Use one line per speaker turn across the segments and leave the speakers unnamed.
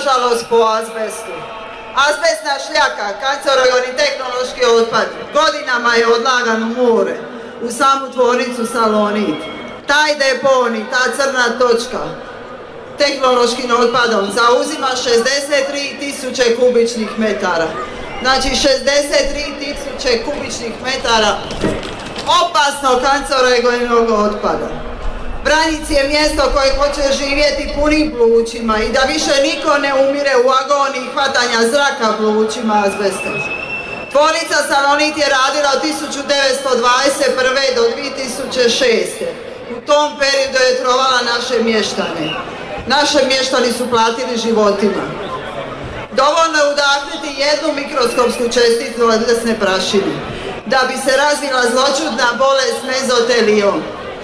nažalost po azbestu. Azbestna šljaka, kancerogen i tehnološki otpad, godinama je odlagan u more, u samu tvornicu Salonit. Taj deponij, ta crna točka, tehnološkim otpadom zauzima 63.000 kubičnih metara. Znači 63.000 kubičnih metara opasnog kancerogenog otpada. Vranjic je mjesto koje hoće živjeti punim plućima i da više niko ne umire u agoniji hvatanja zraka plućima azbesta. Tvornica Salonit je radila od 1921. do 2006. U tom periodu je trovala naše mještane. Naše mještani su platili životima. Dovoljno je udahnuti jednu mikroskopsku česticu azbestne prašine da bi se razvila zloćudna bolest mezoteliom.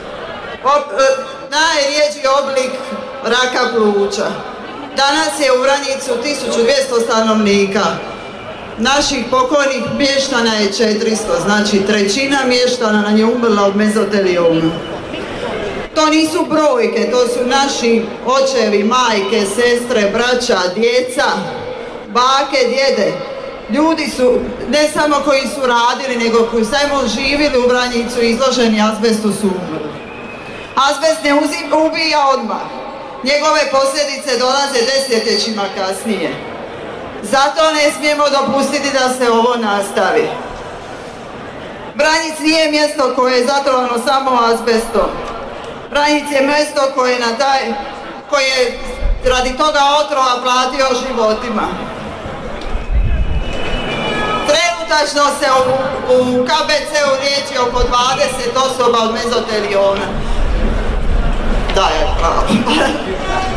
Najrijeđi oblik raka pluća. Danas je u Vranjicu 1200 stanovnika. Naših pokojnih mještana je 400, znači trećina mještana nam je umrla od mezotelioma. To nisu brojke, to su naši očevi, majke, sestre, braća, djeca, bake, djede. Ljudi su, ne samo koji su radili, nego koji samo živjeli u Vranjicu i izloženi azbestu su umrli. Azbest ne ubija odmah. Njegove posljedice dolaze desetljećima kasnije. Zato ne smijemo dopustiti da se ovo nastavi. Vranjic nije mjesto koje je zatrovano samo azbestom. Vranjic je mjesto koje je radi toga otrova platio životima. Trenutačno se u KBC-u liječi oko 20 osoba od mezotelioma. Da je pravo.